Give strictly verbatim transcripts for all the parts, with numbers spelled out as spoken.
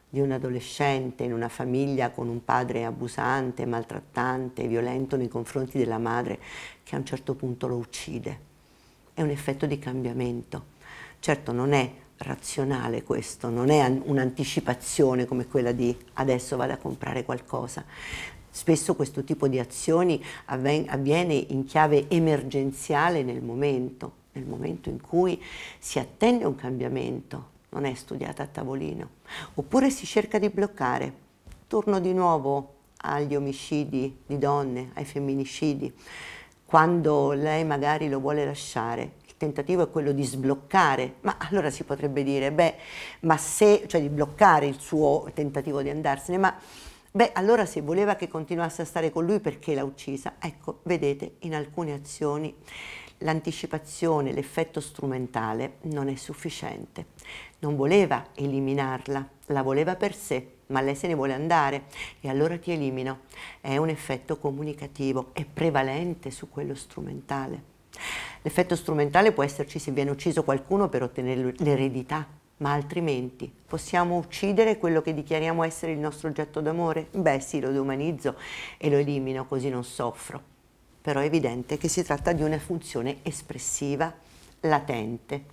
di un adolescente in una famiglia con un padre abusante, maltrattante, violento nei confronti della madre, che a un certo punto lo uccide. È un effetto di cambiamento. Certo non è razionale questo, non è un'anticipazione come quella di adesso vado a comprare qualcosa. Spesso questo tipo di azioni avviene in chiave emergenziale nel momento, nel momento in cui si attende un cambiamento, non è studiata a tavolino. Oppure si cerca di bloccare. Torno di nuovo agli omicidi di donne, ai femminicidi. Quando lei magari lo vuole lasciare, il tentativo è quello di sbloccare, ma allora si potrebbe dire, beh, ma se, cioè di bloccare il suo tentativo di andarsene, ma beh, allora se voleva che continuasse a stare con lui, perché l'ha uccisa? Ecco, vedete, in alcune azioni l'anticipazione, l'effetto strumentale non è sufficiente. Non voleva eliminarla, la voleva per sé, ma lei se ne vuole andare e allora ti elimino. È un effetto comunicativo, è prevalente su quello strumentale. L'effetto strumentale può esserci se viene ucciso qualcuno per ottenere l'eredità, ma altrimenti possiamo uccidere quello che dichiariamo essere il nostro oggetto d'amore? Beh sì, lo deumanizzo e lo elimino, così non soffro. Però è evidente che si tratta di una funzione espressiva, latente.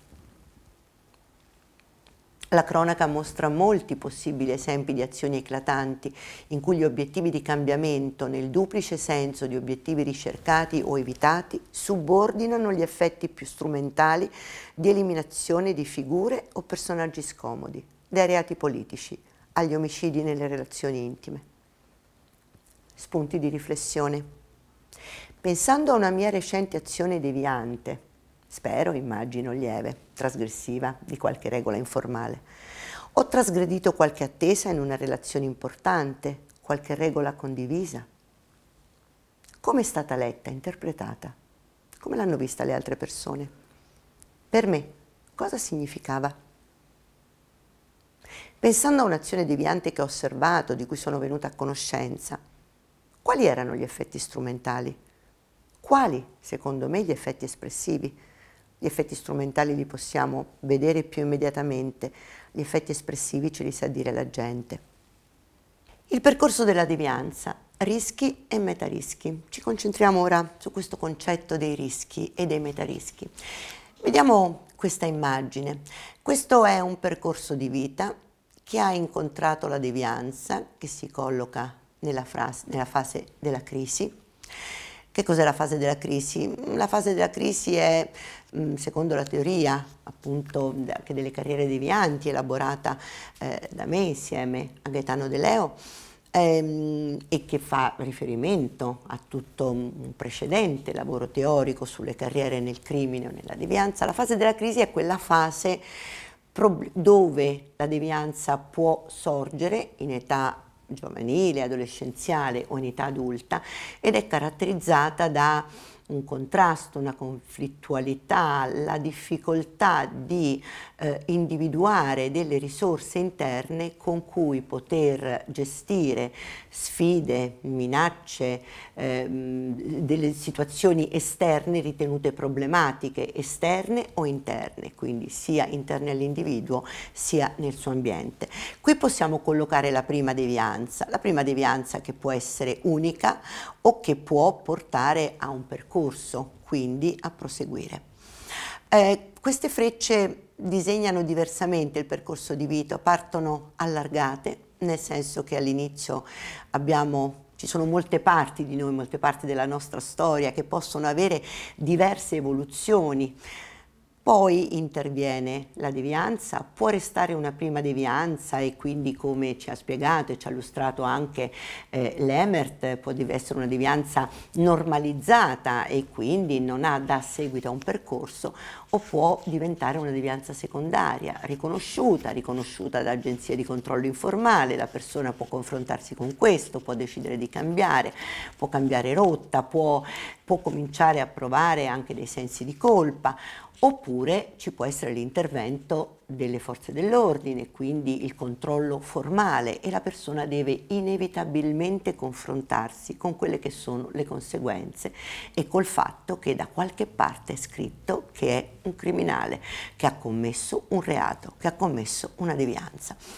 La cronaca mostra molti possibili esempi di azioni eclatanti in cui gli obiettivi di cambiamento, nel duplice senso di obiettivi ricercati o evitati, subordinano gli effetti più strumentali di eliminazione di figure o personaggi scomodi, dai reati politici agli omicidi nelle relazioni intime. Spunti di riflessione. Pensando a una mia recente azione deviante, spero, immagino, lieve, trasgressiva di qualche regola informale. Ho trasgredito qualche attesa in una relazione importante, qualche regola condivisa. Come è stata letta, interpretata? Come l'hanno vista le altre persone? Per me, cosa significava? Pensando a un'azione deviante che ho osservato, di cui sono venuta a conoscenza, quali erano gli effetti strumentali? Quali, secondo me, gli effetti espressivi? Gli effetti strumentali li possiamo vedere più immediatamente, gli effetti espressivi ce li sa dire la gente. Il percorso della devianza, rischi e metarischi. Ci concentriamo ora su questo concetto dei rischi e dei metarischi. Vediamo questa immagine. Questo è un percorso di vita che ha incontrato la devianza, che si colloca nella, frase, nella fase della crisi. Che cos'è la fase della crisi? La fase della crisi è, secondo la teoria appunto anche delle carriere devianti, elaborata eh, da me insieme a Gaetano De Leo, ehm, e che fa riferimento a tutto un precedente lavoro teorico sulle carriere nel crimine o nella devianza. La fase della crisi è quella fase dove la devianza può sorgere in età giovanile, adolescenziale o in età adulta ed è caratterizzata da un contrasto, una conflittualità, la difficoltà di eh, individuare delle risorse interne con cui poter gestire sfide, minacce, ehm, delle situazioni esterne ritenute problematiche, esterne o interne, quindi sia interne all'individuo sia nel suo ambiente. Qui possiamo collocare la prima devianza, la prima devianza che può essere unica o che può portare a un percorso, quindi a proseguire. Eh, queste frecce disegnano diversamente il percorso di vita, partono allargate, nel senso che all'inizio abbiamo, ci sono molte parti di noi, molte parti della nostra storia che possono avere diverse evoluzioni. Poi interviene la devianza, può restare una prima devianza e quindi, come ci ha spiegato e ci ha illustrato anche eh, Lemert, può essere una devianza normalizzata e quindi non ha da seguito a un percorso, o può diventare una devianza secondaria, riconosciuta, riconosciuta da agenzie di controllo informale. La persona può confrontarsi con questo, può decidere di cambiare, può cambiare rotta, può, può cominciare a provare anche dei sensi di colpa. Oppure ci può essere l'intervento delle forze dell'ordine, quindi il controllo formale, e la persona deve inevitabilmente confrontarsi con quelle che sono le conseguenze e col fatto che da qualche parte è scritto che è un criminale, che ha commesso un reato, che ha commesso una devianza.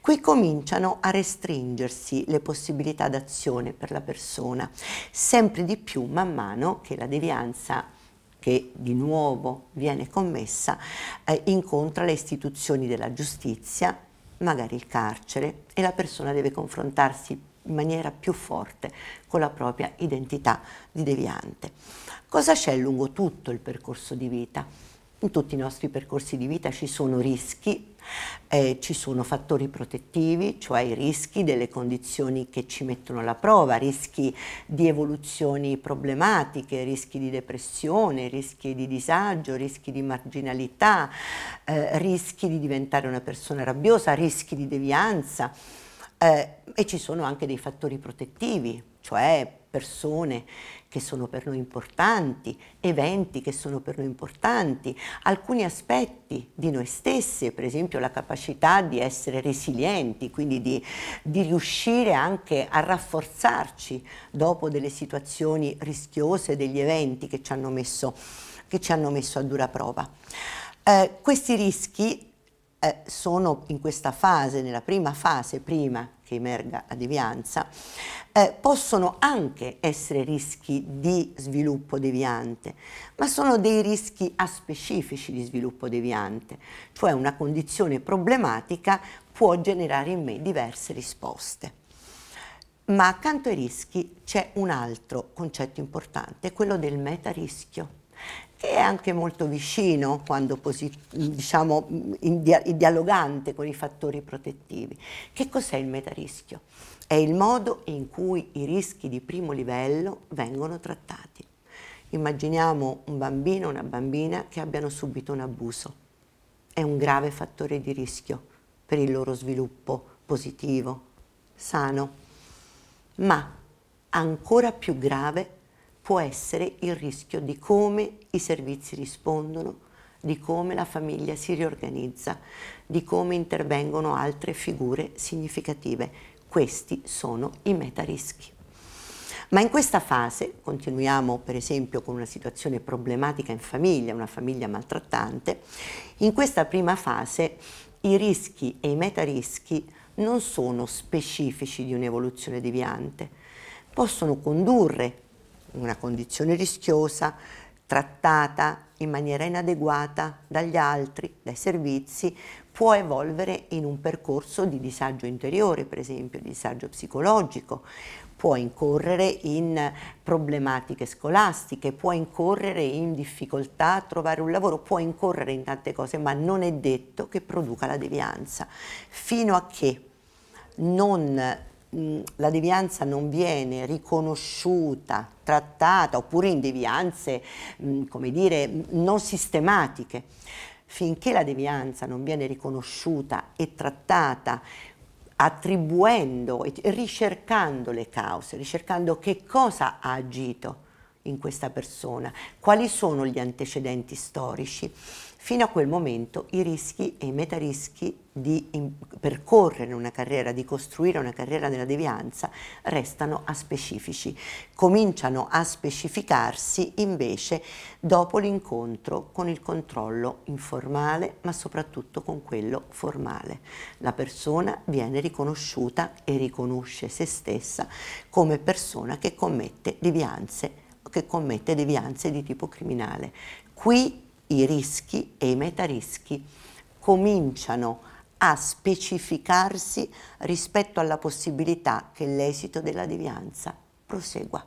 Qui cominciano a restringersi le possibilità d'azione per la persona, sempre di più man mano che la devianza che di nuovo viene commessa eh, incontra le istituzioni della giustizia, magari il carcere, e la persona deve confrontarsi in maniera più forte con la propria identità di deviante. Cosa c'è lungo tutto il percorso di vita? In tutti i nostri percorsi di vita ci sono rischi, eh, ci sono fattori protettivi, cioè i rischi delle condizioni che ci mettono alla prova, rischi di evoluzioni problematiche, rischi di depressione, rischi di disagio, rischi di marginalità, eh, rischi di diventare una persona rabbiosa, rischi di devianza, eh, e ci sono anche dei fattori protettivi, cioè persone che sono per noi importanti, eventi che sono per noi importanti, alcuni aspetti di noi stessi, per esempio la capacità di essere resilienti, quindi di, di riuscire anche a rafforzarci dopo delle situazioni rischiose, degli eventi che ci hanno messo, che ci hanno messo a dura prova. Eh, questi rischi eh, sono in questa fase, nella prima fase, prima che emerga la devianza, eh, possono anche essere rischi di sviluppo deviante, ma sono dei rischi aspecifici di sviluppo deviante, cioè una condizione problematica può generare in me diverse risposte. Ma accanto ai rischi c'è un altro concetto importante, quello del metarischio, che è anche molto vicino, quando diciamo in dia- in dialogante con i fattori protettivi. Che cos'è il metarischio? È il modo in cui i rischi di primo livello vengono trattati. Immaginiamo un bambino o una bambina che abbiano subito un abuso. È un grave fattore di rischio per il loro sviluppo positivo, sano, ma ancora più grave può essere il rischio di come i servizi rispondono, di come la famiglia si riorganizza, di come intervengono altre figure significative. Questi sono i metarischi. Ma in questa fase, continuiamo per esempio con una situazione problematica in famiglia, una famiglia maltrattante, in questa prima fase i rischi e i metarischi non sono specifici di un'evoluzione deviante, possono condurre una condizione rischiosa, trattata in maniera inadeguata dagli altri, dai servizi, può evolvere in un percorso di disagio interiore, per esempio, di disagio psicologico, può incorrere in problematiche scolastiche, può incorrere in difficoltà a trovare un lavoro, può incorrere in tante cose, ma non è detto che produca la devianza. Fino a che non la devianza non viene riconosciuta, trattata, oppure in devianze, come dire, non sistematiche, finché la devianza non viene riconosciuta e trattata, attribuendo e ricercando le cause, ricercando che cosa ha agito in questa persona, quali sono gli antecedenti storici. Fino a quel momento i rischi e i metarischi di percorrere una carriera, di costruire una carriera nella devianza restano aspecifici. Cominciano a specificarsi invece dopo l'incontro con il controllo informale, ma soprattutto con quello formale. La persona viene riconosciuta e riconosce se stessa come persona che commette devianze, che commette devianze di tipo criminale. Qui i rischi e i metarischi cominciano a specificarsi rispetto alla possibilità che l'esito della devianza prosegua.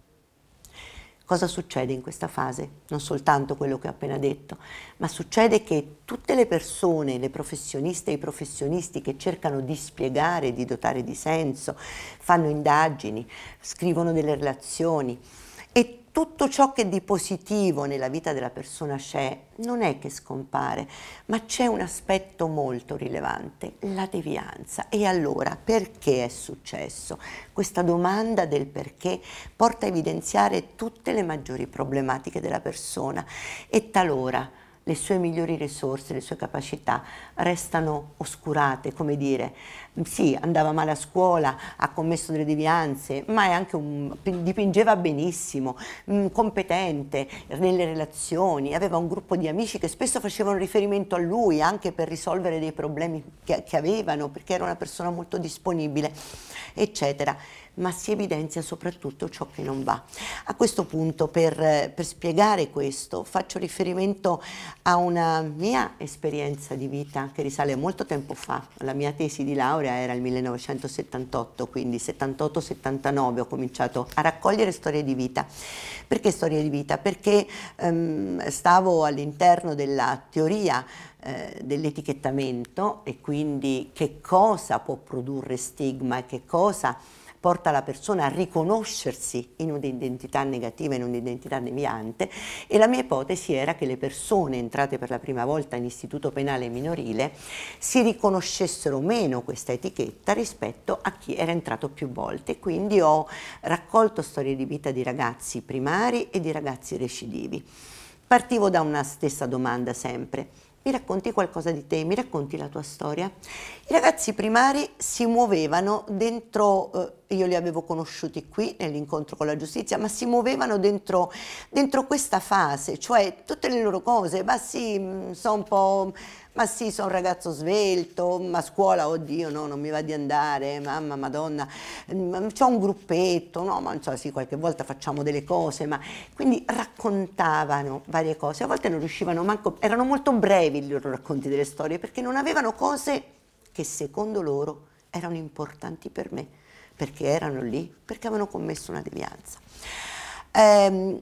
Cosa succede in questa fase? Non soltanto quello che ho appena detto, ma succede che tutte le persone, le professioniste e i professionisti che cercano di spiegare, di dotare di senso, fanno indagini, scrivono delle relazioni, e tutto ciò che di positivo nella vita della persona c'è non è che scompare, ma c'è un aspetto molto rilevante, la devianza. E allora perché è successo? Questa domanda del perché porta a evidenziare tutte le maggiori problematiche della persona e talora le sue migliori risorse, le sue capacità restano oscurate, come dire, sì, andava male a scuola, ha commesso delle devianze, ma è anche un, dipingeva benissimo, mh, competente nelle relazioni, aveva un gruppo di amici che spesso facevano riferimento a lui anche per risolvere dei problemi che, che avevano, perché era una persona molto disponibile, eccetera. Ma si evidenzia soprattutto ciò che non va. A questo punto, per, per spiegare questo, faccio riferimento a una mia esperienza di vita che risale molto tempo fa. La mia tesi di laurea era il millenovecentosettantotto, quindi settantotto settantanove ho cominciato a raccogliere storie di vita. Perché storie di vita? Perché ehm, stavo all'interno della teoria eh, dell'etichettamento, e quindi che cosa può produrre stigma e che cosa porta la persona a riconoscersi in un'identità negativa, in un'identità deviante, e la mia ipotesi era che le persone entrate per la prima volta in istituto penale minorile si riconoscessero meno questa etichetta rispetto a chi era entrato più volte. Quindi ho raccolto storie di vita di ragazzi primari e di ragazzi recidivi. Partivo da una stessa domanda sempre: mi racconti qualcosa di te? Mi racconti la tua storia? I ragazzi primari si muovevano dentro, eh, io li avevo conosciuti qui nell'incontro con la giustizia, ma si muovevano dentro, dentro questa fase, cioè tutte le loro cose, ma sì, sono un po', ma sì, sono un ragazzo svelto, ma a scuola, oddio, no, non mi va di andare, mamma, madonna, c'ho un gruppetto, no, ma insomma, sì, qualche volta facciamo delle cose, ma quindi raccontavano varie cose, a volte non riuscivano manco, erano molto brevi i loro racconti delle storie, perché non avevano cose che secondo loro erano importanti per me, perché erano lì, perché avevano commesso una devianza. Ehm,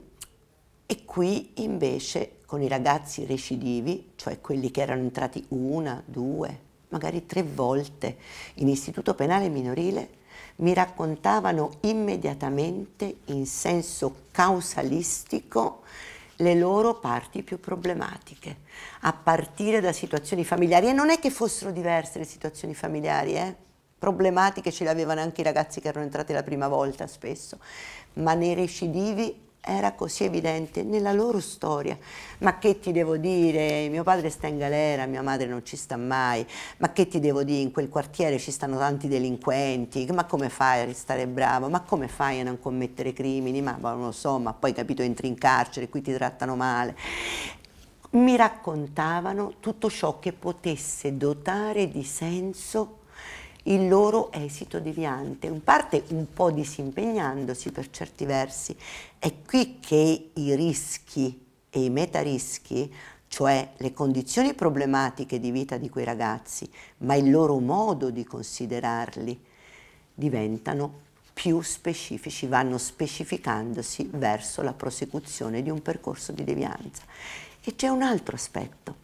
e qui invece con i ragazzi recidivi, cioè quelli che erano entrati una, due, magari tre volte in istituto penale minorile, mi raccontavano immediatamente, in senso causalistico, le loro parti più problematiche, a partire da situazioni familiari. E non è che fossero diverse le situazioni familiari, eh? Problematiche ce le avevano anche i ragazzi che erano entrati la prima volta spesso, ma nei recidivi era così evidente nella loro storia. Ma che ti devo dire, mio padre sta in galera, mia madre non ci sta mai, ma che ti devo dire, in quel quartiere ci stanno tanti delinquenti, ma come fai a restare bravo, ma come fai a non commettere crimini, ma non lo so, ma poi capito entri in carcere, qui ti trattano male. Mi raccontavano tutto ciò che potesse dotare di senso il loro esito deviante, in parte un po' disimpegnandosi per certi versi. È qui che i rischi e i metarischi, cioè le condizioni problematiche di vita di quei ragazzi, ma il loro modo di considerarli, diventano più specifici, vanno specificandosi verso la prosecuzione di un percorso di devianza. E c'è un altro aspetto.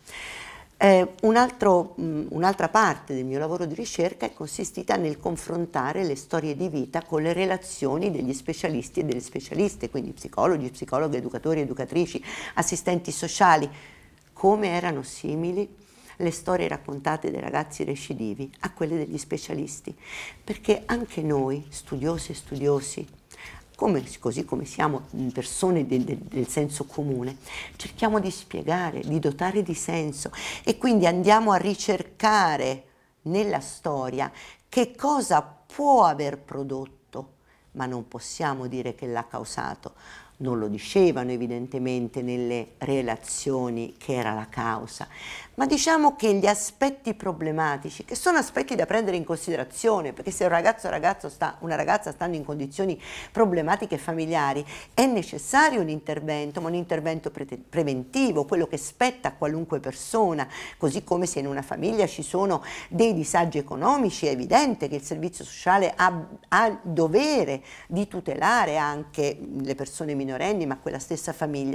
Eh, un altro, mh, un'altra parte del mio lavoro di ricerca è consistita nel confrontare le storie di vita con le relazioni degli specialisti e delle specialiste, quindi psicologi, psicologhe, educatori, educatrici, assistenti sociali, come erano simili le storie raccontate dai ragazzi recidivi a quelle degli specialisti, perché anche noi, studiosi e studiosi, Come, così come siamo persone del, del, del senso comune, cerchiamo di spiegare, di dotare di senso, e quindi andiamo a ricercare nella storia che cosa può aver prodotto, ma non possiamo dire che l'ha causato. Non lo dicevano evidentemente nelle relazioni che era la causa, ma diciamo che gli aspetti problematici, che sono aspetti da prendere in considerazione, perché se un ragazzo o ragazzo sta, una ragazza stanno in condizioni problematiche familiari, è necessario un intervento, ma un intervento pre- preventivo, quello che spetta a qualunque persona, così come se in una famiglia ci sono dei disagi economici, è evidente che il servizio sociale ha, ha il dovere di tutelare anche le persone minorenni, ma quella stessa famiglia.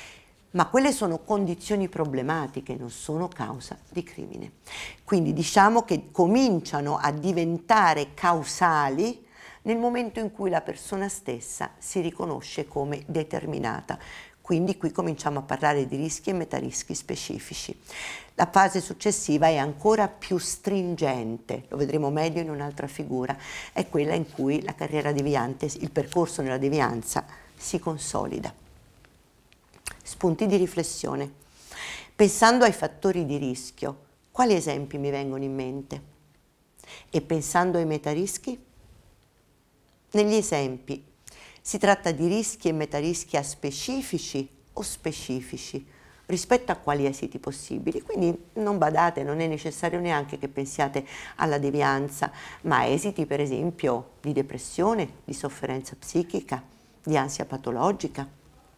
Ma quelle sono condizioni problematiche, non sono causa di crimine. Quindi diciamo che cominciano a diventare causali nel momento in cui la persona stessa si riconosce come determinata. Quindi qui cominciamo a parlare di rischi e metarischi specifici. La fase successiva è ancora più stringente, lo vedremo meglio in un'altra figura, è quella in cui la carriera deviante, il percorso nella devianza si consolida. Spunti di riflessione. Pensando ai fattori di rischio, quali esempi mi vengono in mente? E pensando ai metarischi? Negli esempi si tratta di rischi e metarischi aspecifici o specifici rispetto a quali esiti possibili. Quindi non badate, non è necessario neanche che pensiate alla devianza, ma a esiti per esempio di depressione, di sofferenza psichica, di ansia patologica.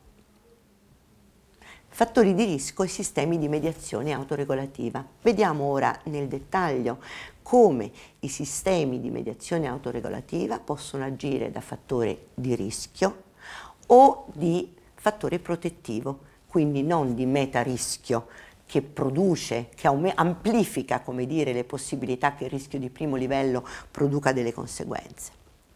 Fattori di rischio e sistemi di mediazione autoregolativa. Vediamo ora nel dettaglio come i sistemi di mediazione autoregolativa possono agire da fattore di rischio o di fattore protettivo, quindi non di metarischio che produce, che amplifica, come dire, le possibilità che il rischio di primo livello produca delle conseguenze.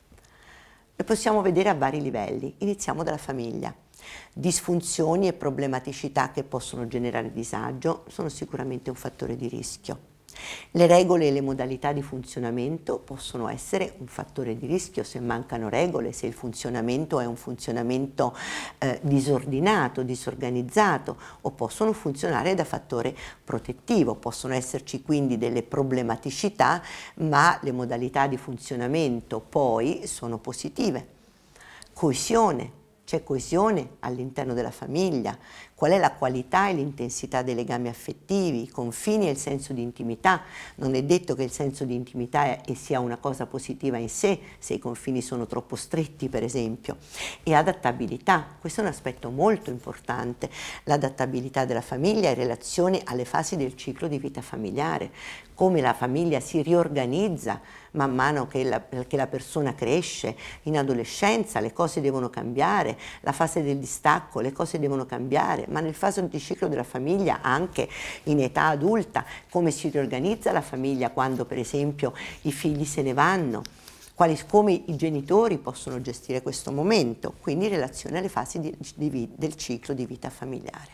Lo possiamo vedere a vari livelli. Iniziamo dalla famiglia. Disfunzioni e problematicità che possono generare disagio sono sicuramente un fattore di rischio. Le regole e le modalità di funzionamento possono essere un fattore di rischio se mancano regole, se il funzionamento è un funzionamento eh, disordinato, disorganizzato, o possono funzionare da fattore protettivo. Possono esserci quindi delle problematicità, ma le modalità di funzionamento poi sono positive. Coesione. C'è coesione all'interno della famiglia, qual è la qualità e l'intensità dei legami affettivi, i confini e il senso di intimità. Non è detto che il senso di intimità è, sia una cosa positiva in sé, se i confini sono troppo stretti per esempio. E adattabilità, questo è un aspetto molto importante, l'adattabilità della famiglia in relazione alle fasi del ciclo di vita familiare, come la famiglia si riorganizza man mano che la, che la persona cresce. In adolescenza le cose devono cambiare, la fase del distacco, le cose devono cambiare, ma nel fase di ciclo della famiglia, anche in età adulta, come si riorganizza la famiglia quando per esempio i figli se ne vanno, quali, come i genitori possono gestire questo momento, quindi in relazione alle fasi di, di, del ciclo di vita familiare.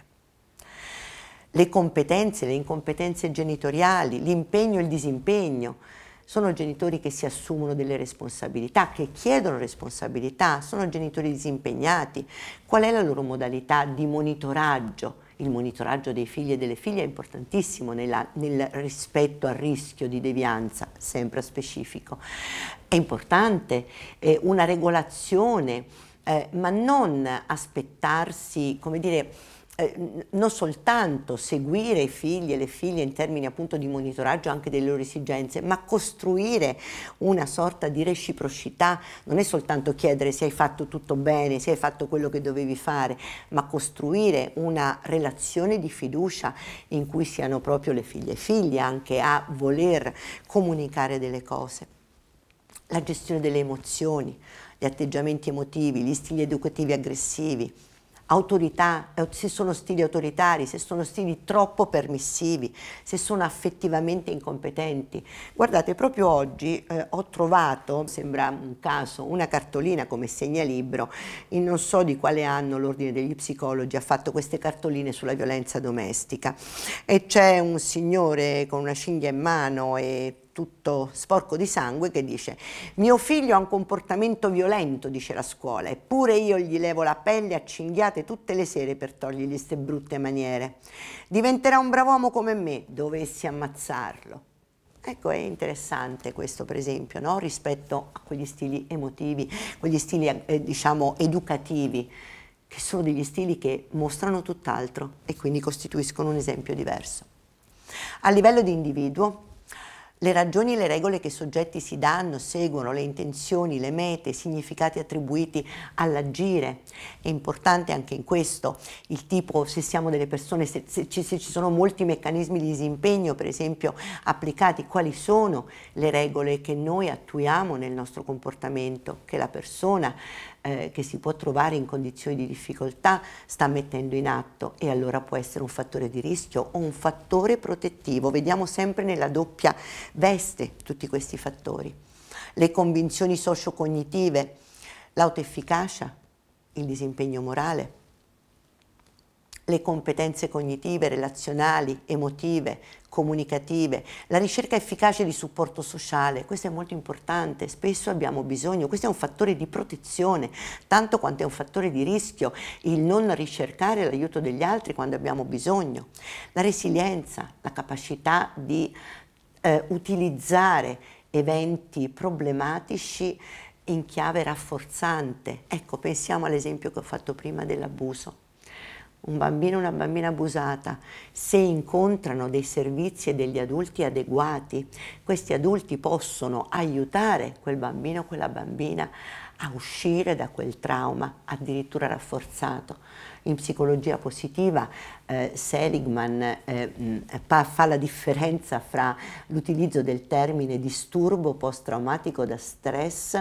Le competenze, le incompetenze genitoriali, l'impegno e il disimpegno. Sono genitori che si assumono delle responsabilità, che chiedono responsabilità, sono genitori disimpegnati. Qual è la loro modalità di monitoraggio? Il monitoraggio dei figli e delle figlie è importantissimo nella, nel rispetto al rischio di devianza, sempre specifico. È importante eh, una regolazione, eh, ma non aspettarsi, come dire, Eh, non soltanto seguire i figli e le figlie in termini appunto di monitoraggio anche delle loro esigenze, ma costruire una sorta di reciprocità. Non è soltanto chiedere se hai fatto tutto bene, se hai fatto quello che dovevi fare, ma costruire una relazione di fiducia in cui siano proprio le figlie e i figli anche a voler comunicare delle cose. La gestione delle emozioni, gli atteggiamenti emotivi, gli stili educativi aggressivi, autorità, se sono stili autoritari, se sono stili troppo permissivi, se sono affettivamente incompetenti. Guardate, proprio oggi eh, ho trovato, sembra un caso, una cartolina come segnalibro, in non so di quale anno l'Ordine degli Psicologi ha fatto queste cartoline sulla violenza domestica, e c'è un signore con una cinghia in mano e tutto sporco di sangue che dice: mio figlio ha un comportamento violento, dice la scuola, eppure io gli levo la pelle a cinghiate tutte le sere per togliergli queste brutte maniere. Diventerà un brav'uomo come me, dovessi ammazzarlo. Ecco, è interessante questo per esempio, no? Rispetto a quegli stili emotivi, quegli stili eh, diciamo educativi, che sono degli stili che mostrano tutt'altro e quindi costituiscono un esempio diverso. A livello di individuo, le ragioni e le regole che i soggetti si danno, seguono, le intenzioni, le mete, i significati attribuiti all'agire. È importante anche in questo il tipo, se siamo delle persone, se, se, ci, se ci sono molti meccanismi di disimpegno, per esempio, applicati, quali sono le regole che noi attuiamo nel nostro comportamento, che la persona eh, che si può trovare in condizioni di difficoltà sta mettendo in atto, e allora può essere un fattore di rischio o un fattore protettivo. Vediamo sempre nella doppia veste tutti questi fattori. Le convinzioni socio-cognitive, l'autoefficacia, il disimpegno morale. le competenze cognitive, relazionali, emotive, comunicative, la ricerca efficace di supporto sociale. Questo è molto importante, spesso abbiamo bisogno, questo è un fattore di protezione, tanto quanto è un fattore di rischio, il non ricercare l'aiuto degli altri quando abbiamo bisogno. La resilienza, la capacità di eh, utilizzare eventi problematici in chiave rafforzante. Ecco, pensiamo all'esempio che ho fatto prima dell'abuso. Un bambino e una bambina abusata, se incontrano dei servizi e degli adulti adeguati, questi adulti possono aiutare quel bambino o quella bambina a uscire da quel trauma, addirittura rafforzato. In psicologia positiva eh, Seligman eh, mh, fa la differenza fra l'utilizzo del termine disturbo post-traumatico da stress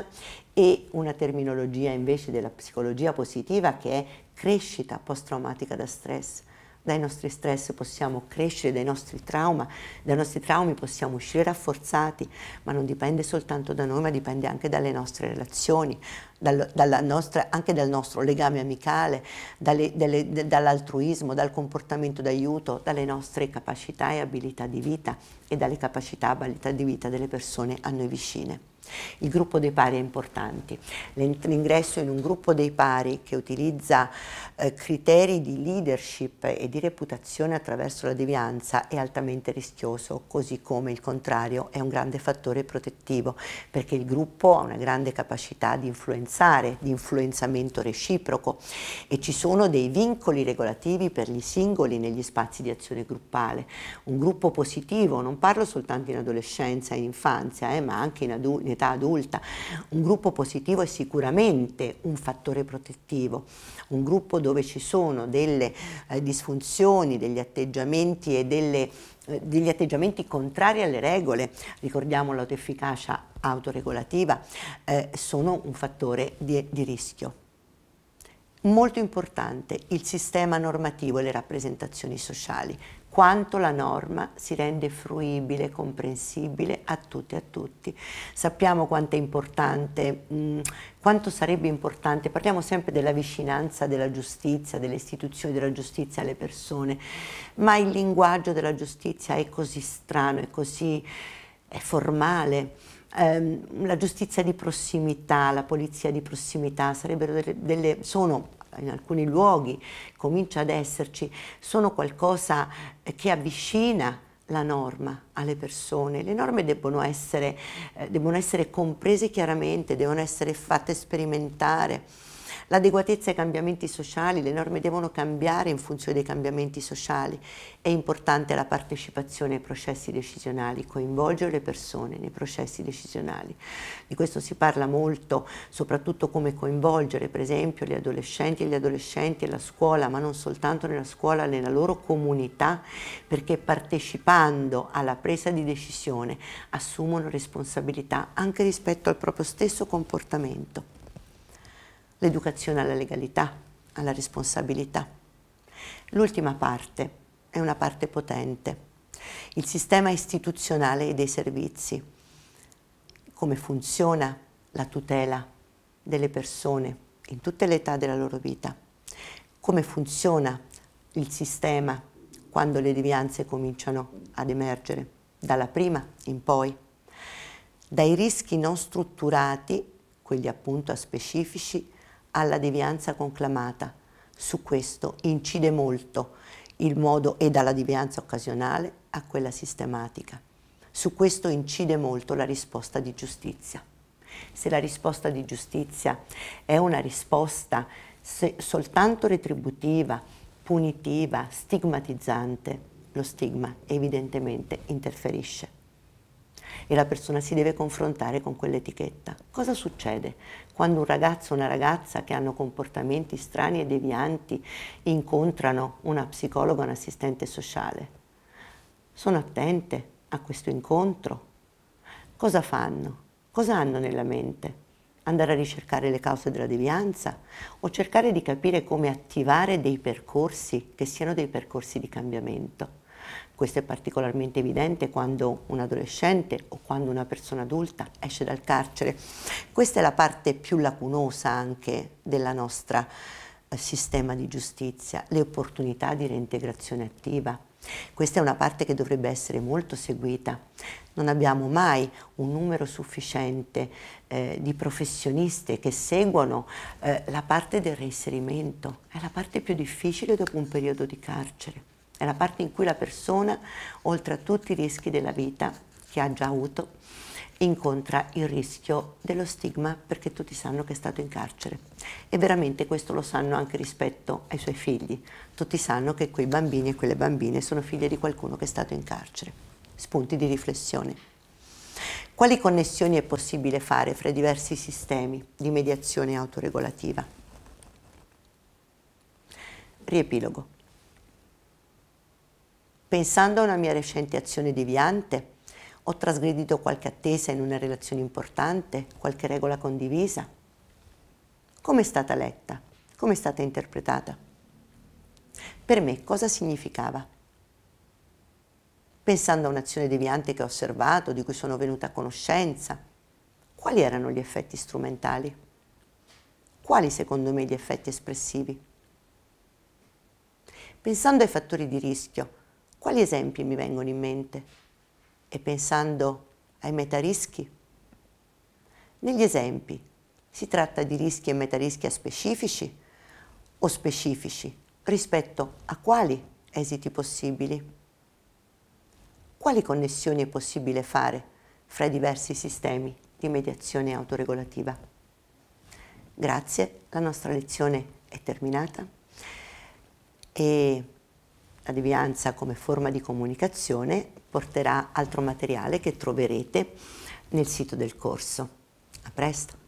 e una terminologia invece della psicologia positiva che è crescita post-traumatica da stress. Dai nostri stress possiamo crescere, dai nostri trauma, dai nostri traumi possiamo uscire rafforzati, ma non dipende soltanto da noi, ma dipende anche dalle nostre relazioni, dal, dalla nostra, anche dal nostro legame amicale, dalle, dalle, dall'altruismo, dal comportamento d'aiuto, dalle nostre capacità e abilità di vita e dalle capacità e abilità di vita delle persone a noi vicine. Il gruppo dei pari è importante. L'ingresso in un gruppo dei pari che utilizza eh, criteri di leadership e di reputazione attraverso la devianza è altamente rischioso, così come il contrario è un grande fattore protettivo, perché il gruppo ha una grande capacità di influenzare, di influenzamento reciproco e ci sono dei vincoli regolativi per gli singoli negli spazi di azione gruppale. Un gruppo positivo, non parlo soltanto in adolescenza e in infanzia, eh, ma anche in, adu- in età adulta, un gruppo positivo è sicuramente un fattore protettivo, un gruppo dove ci sono delle eh, disfunzioni, degli atteggiamenti e delle, eh, degli atteggiamenti contrari alle regole, ricordiamo l'autoefficacia autoregolativa, eh, sono un fattore di, di rischio. Molto importante il sistema normativo e le rappresentazioni sociali, quanto la norma si rende fruibile, comprensibile a tutti e a tutti. Sappiamo quanto è importante, mh, quanto sarebbe importante, parliamo sempre della vicinanza della giustizia, delle istituzioni della giustizia alle persone, ma il linguaggio della giustizia è così strano, è così è formale. Um, la giustizia di prossimità, la polizia di prossimità sarebbero delle, delle sono in alcuni luoghi, comincia ad esserci, sono qualcosa che avvicina la norma alle persone. Le norme debbono essere, eh, debbono essere comprese chiaramente, devono essere fatte sperimentare. L'adeguatezza ai cambiamenti sociali, le norme devono cambiare in funzione dei cambiamenti sociali. È importante la partecipazione ai processi decisionali, coinvolgere le persone nei processi decisionali. Di questo si parla molto, soprattutto come coinvolgere per esempio gli adolescenti e gli adolescenti alla scuola, ma non soltanto nella scuola, nella loro comunità, perché partecipando alla presa di decisione assumono responsabilità anche rispetto al proprio stesso comportamento. L'educazione alla legalità, alla responsabilità. L'ultima parte è una parte potente, il sistema istituzionale e dei servizi, come funziona la tutela delle persone in tutte le età della loro vita, come funziona il sistema quando le devianze cominciano ad emergere, dalla prima in poi, dai rischi non strutturati, quelli appunto specifici, alla devianza conclamata. Su questo incide molto il modo e dalla devianza occasionale a quella sistematica. Su questo incide molto la risposta di giustizia. Se la risposta di giustizia è una risposta soltanto retributiva, punitiva, stigmatizzante, lo stigma evidentemente interferisce e la persona si deve confrontare con quell'etichetta. Cosa succede quando un ragazzo o una ragazza che hanno comportamenti strani e devianti incontrano una psicologa o un assistente sociale? Sono attente a questo incontro? Cosa fanno? Cosa hanno nella mente? Andare a ricercare le cause della devianza o cercare di capire come attivare dei percorsi che siano dei percorsi di cambiamento? Questo è particolarmente evidente quando un adolescente o quando una persona adulta esce dal carcere. Questa è la parte più lacunosa anche della nostra sistema di giustizia, le opportunità di reintegrazione attiva. Questa è una parte che dovrebbe essere molto seguita. Non abbiamo mai un numero sufficiente eh, di professioniste che seguono eh, la parte del reinserimento. È la parte più difficile dopo un periodo di carcere. È la parte in cui la persona, oltre a tutti i rischi della vita che ha già avuto, incontra il rischio dello stigma, perché tutti sanno che è stato in carcere, e veramente questo lo sanno anche rispetto ai suoi figli. Tutti sanno che quei bambini e quelle bambine sono figlie di qualcuno che è stato in carcere. Spunti di riflessione. Quali connessioni è possibile fare fra i diversi sistemi di mediazione autoregolativa? Riepilogo. Pensando a una mia recente azione deviante, ho trasgredito qualche attesa in una relazione importante, qualche regola condivisa? Come è stata letta? Come è stata interpretata? Per me cosa significava? Pensando a un'azione deviante che ho osservato, di cui sono venuta a conoscenza, quali erano gli effetti strumentali? Quali secondo me gli effetti espressivi? Pensando ai fattori di rischio, quali esempi mi vengono in mente? E pensando ai metarischi? Negli esempi si tratta di rischi e metarischi aspecifici o specifici rispetto a quali esiti possibili? Quali connessioni è possibile fare fra i diversi sistemi di mediazione autoregolativa? Grazie, la nostra lezione è terminata e la devianza come forma di comunicazione porterà altro materiale che troverete nel sito del corso. A presto!